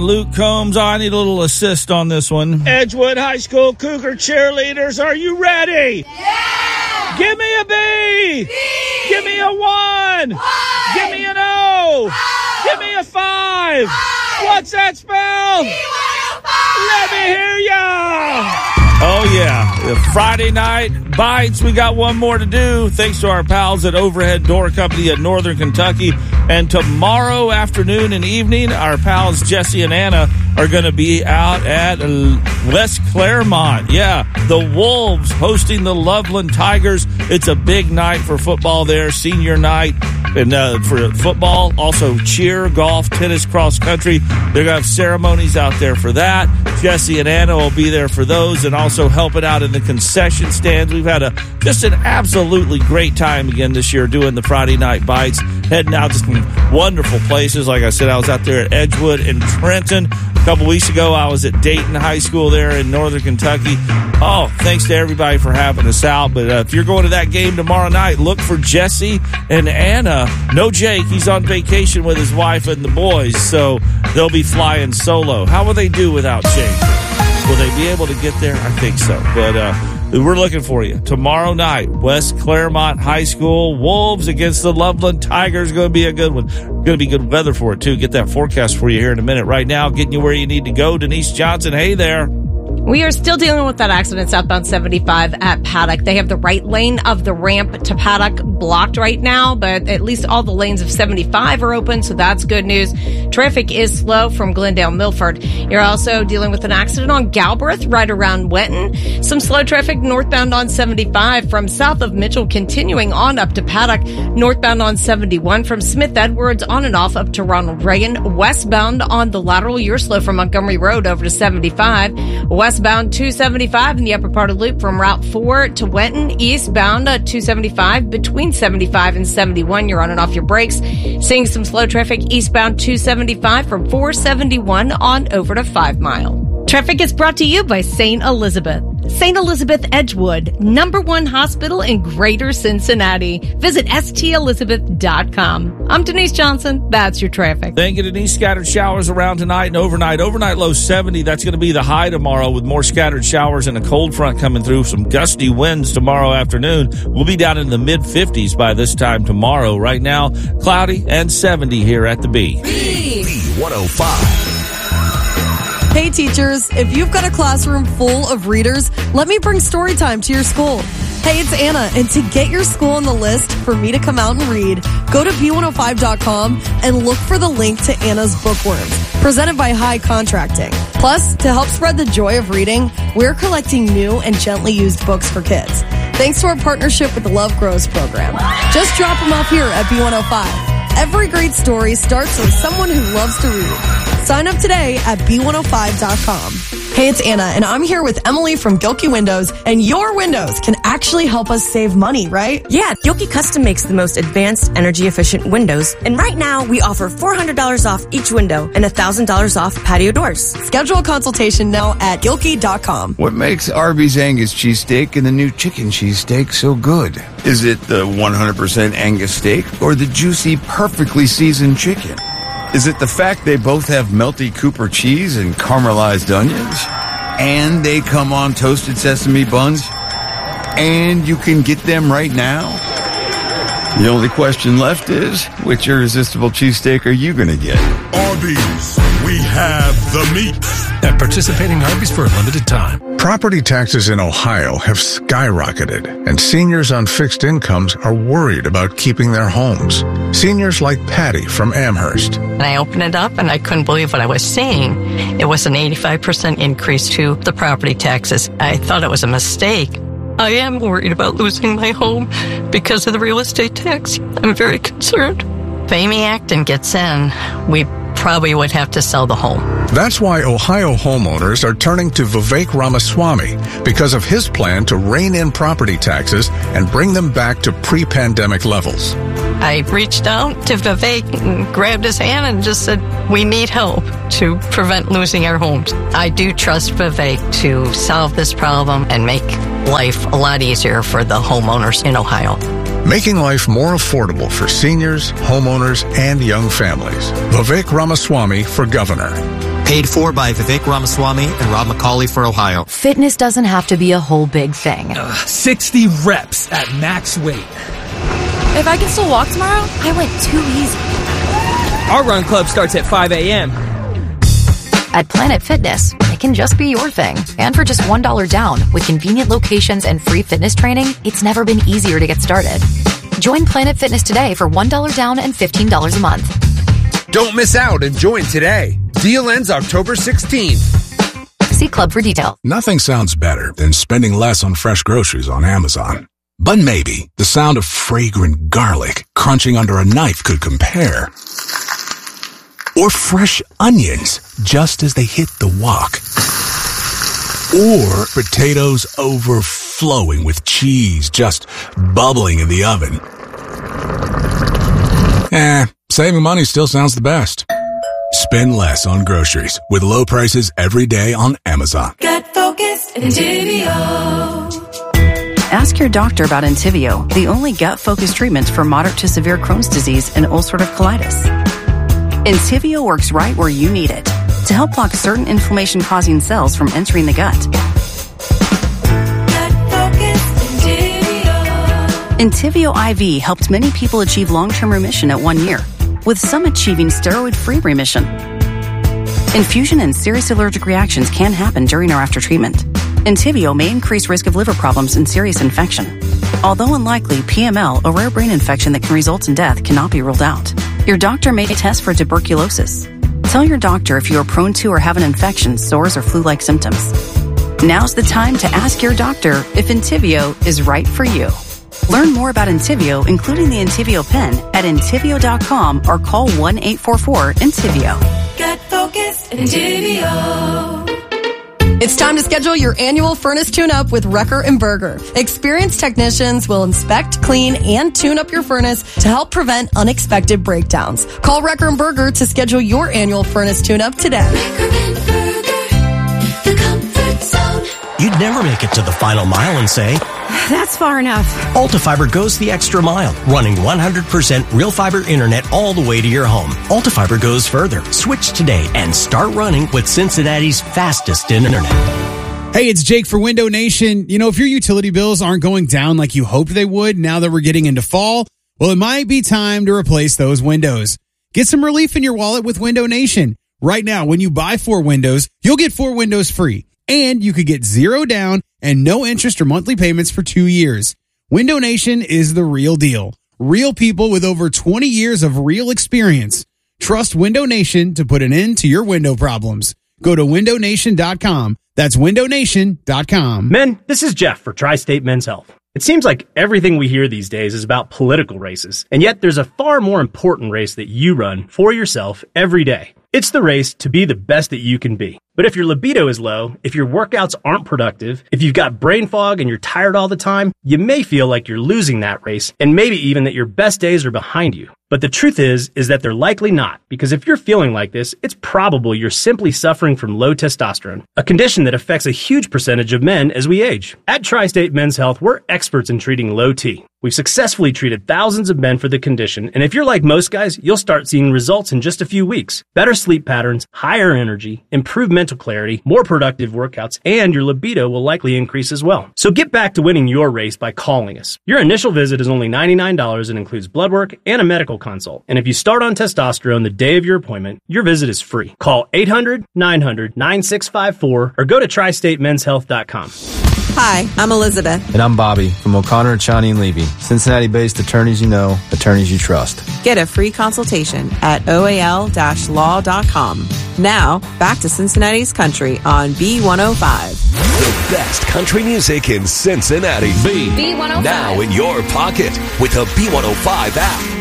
Luke Combs. I need a little assist on this one. Edgewood High School Cougar cheerleaders, are you ready? Yeah! Give me a B! B! Give me a 1! Give me an O! Give me a 5! What's that spell? Let me hear ya! Oh, yeah. The Friday night bites. We got one more to do. Thanks to our pals at Overhead Door Company of Northern Kentucky. And tomorrow afternoon and evening, our pals Jesse and Anna are going to be out at West Claremont. Yeah, the Wolves hosting the Loveland Tigers. It's a big night for football there, senior night. And for football, also cheer, golf, tennis, cross country. They're going to have ceremonies out there for that. Jesse and Anna will be there for those and also helping out in the concession stands. We've had just an absolutely great time again this year doing the Friday night bites, heading out to some wonderful places. Like I said, I was out there at Edgewood and Trenton. A couple weeks ago, I was at Dayton High School there in Northern Kentucky. Oh, thanks to everybody for having us out. But if you're going to that game tomorrow night, look for Jesse and Anna. No Jake. He's on vacation with his wife and the boys, so they'll be flying solo. How will they do without Jake? Will they be able to get there? I think so. But we're looking for you. Tomorrow night, West Claremont High School, Wolves against the Loveland Tigers. Going to be a good one. Going to be good weather for it, too. Get that forecast for you here in a minute. Right now, getting you where you need to go. Denise Johnson, hey there. We are still dealing with that accident southbound 75 at Paddock. They have the right lane of the ramp to Paddock blocked right now, but at least all the lanes of 75 are open, so that's good news. Traffic is slow from Glendale Milford. You're also dealing with an accident on Galbraith right around Wenton. Some slow traffic northbound on 75 from south of Mitchell continuing on up to Paddock. Northbound on 71 from Smith Edwards on and off up to Ronald Reagan. Westbound on the lateral, you're slow from Montgomery Road over to 75. Westbound 275 in the upper part of the loop from Route 4 to Wenton. Eastbound 275 between 75 and 71. You're on and off your brakes. Seeing some slow traffic eastbound 275 from 471 on over to 5 Mile. Traffic is brought to you by St. Elizabeth. St. Elizabeth Edgewood, #1 hospital in Greater Cincinnati. Visit stelizabeth.com. I'm Denise Johnson. That's your traffic. Thank you, Denise. Scattered showers around tonight and overnight. Overnight low 70. That's going to be the high tomorrow with more scattered showers and a cold front coming through. Some gusty winds tomorrow afternoon. We'll be down in the mid-50s by this time tomorrow. Right now, cloudy and 70 here at the B. B105. Hey teachers, if you've got a classroom full of readers, let me bring story time to your school. Hey, it's Anna, and to get your school on the list for me to come out and read, go to b105.com and look for the link to Anna's Bookworms, presented by High Contracting. Plus, to help spread the joy of reading, we're collecting new and gently used books for kids. Thanks to our partnership with the Love Grows program. Just drop them off here at B105. Every great story starts with someone who loves to read. Sign up today at b105.com. Hey, it's Anna, and I'm here with Emily from Gilkey Windows, and your windows can actually help us save money, right? Yeah, Gilkey Custom makes the most advanced, energy-efficient windows, and right now we offer $400 off each window and $1,000 off patio doors. Schedule a consultation now at Gilkey.com. What makes Arby's Angus cheesesteak and the new chicken cheesesteak so good? Is it the 100% Angus steak or the juicy, perfectly seasoned chicken? Is it the fact they both have melty Cooper cheese and caramelized onions? And they come on toasted sesame buns? And you can get them right now? The only question left is, which irresistible cheesesteak are you going to get? Arby's, we have the meat. At participating Arby's for a limited time. Property taxes in Ohio have skyrocketed, and seniors on fixed incomes are worried about keeping their homes. Seniors like Patty from Amherst. And I opened it up and I couldn't believe what I was seeing. It was an 85% increase to the property taxes. I thought it was a mistake. I am worried about losing my home because of the real estate tax. I'm very concerned. If Amy Acton gets in, we probably would have to sell the home. That's why Ohio homeowners are turning to Vivek Ramaswamy because of his plan to rein in property taxes and bring them back to pre-pandemic levels. I reached out to Vivek and grabbed his hand and just said, we need help to prevent losing our homes. I do trust Vivek to solve this problem and make life a lot easier for the homeowners in Ohio. Making life more affordable for seniors, homeowners, and young families. Vivek Ramaswamy for governor. Paid for by Vivek Ramaswamy and Rob McCauley for Ohio. Fitness doesn't have to be a whole big thing. 60 reps at max weight. If I can still walk tomorrow, I went too easy. Our run club starts at 5 a.m. At Planet Fitness, it can just be your thing. And for just $1 down, with convenient locations and free fitness training, it's never been easier to get started. Join Planet Fitness today for $1 down and $15 a month. Don't miss out and join today. Deal ends October 16th. See Club for details. Nothing sounds better than spending less on fresh groceries on Amazon. But maybe the sound of fragrant garlic crunching under a knife could compare. Or fresh onions just as they hit the wok. Or potatoes overflowing with cheese just bubbling in the oven. Saving money still sounds the best. Spend less on groceries with low prices every day on Amazon. Get focused, Entyvio. Ask your doctor about Entyvio, the only gut-focused treatment for moderate to severe Crohn's disease and ulcerative colitis. Entyvio works right where you need it to help block certain inflammation-causing cells from entering the gut. Entyvio IV helped many people achieve long-term remission at 1 year, with some achieving steroid-free remission. Infusion and serious allergic reactions can happen during or after treatment. Entyvio may increase risk of liver problems and serious infection. Although unlikely, PML, a rare brain infection that can result in death, cannot be ruled out. Your doctor may test for tuberculosis. Tell your doctor if you are prone to or have an infection, sores, or flu-like symptoms. Now's the time to ask your doctor if Entyvio is right for you. Learn more about Entyvio, including the Entyvio pen, at Entyvio.com or call 1-844-ENTYVIO. Get focused, Entyvio. It's time to schedule your annual furnace tune-up with Recker and Berger. Experienced technicians will inspect, clean, and tune up your furnace to help prevent unexpected breakdowns. Call Recker and Berger to schedule your annual furnace tune-up today. Recker and Berger, the comfort zone. You'd never make it to the final mile and say, that's far enough. Ultifiber goes the extra mile, running 100% real fiber internet all the way to your home. Ultifiber goes further. Switch today and start running with Cincinnati's fastest internet. Hey, it's Jake for Window Nation. You know, if your utility bills aren't going down like you hoped they would now that we're getting into fall, well, it might be time to replace those windows. Get some relief in your wallet with Window Nation. Right now, when you buy 4 windows, you'll get 4 windows free. And you could get 0 down and no interest or monthly payments for 2 years. Window Nation is the real deal. Real people with over 20 years of real experience. Trust Window Nation to put an end to your window problems. Go to windownation.com. That's windownation.com. Men, this is Jeff for Tri-State Men's Health. It seems like everything we hear these days is about political races, and yet there's a far more important race that you run for yourself every day. It's the race to be the best that you can be. But if your libido is low, if your workouts aren't productive, if you've got brain fog and you're tired all the time, you may feel like you're losing that race, and maybe even that your best days are behind you. But the truth is that they're likely not, because if you're feeling like this, it's probable you're simply suffering from low testosterone, a condition that affects a huge percentage of men as we age. At Tri-State Men's Health, we're experts in treating low T. We've successfully treated thousands of men for the condition, and if you're like most guys, you'll start seeing results in just a few weeks. Better sleep patterns, higher energy, improved mental clarity, more productive workouts, and your libido will likely increase as well. So get back to winning your race by calling us. Your initial visit is only $99 and includes blood work and a medical consult. And if you start on testosterone the day of your appointment, your visit is free. Call 800-900-9654 or go to tristatemenshealth.com. Hi, I'm Elizabeth. And I'm Bobby from O'Connor, Chani & Levy. Cincinnati-based attorneys you know, attorneys you trust. Get a free consultation at oal-law.com. Now, back to Cincinnati's Country on B105. The best country music in Cincinnati. B105. Now in your pocket with the B105 app.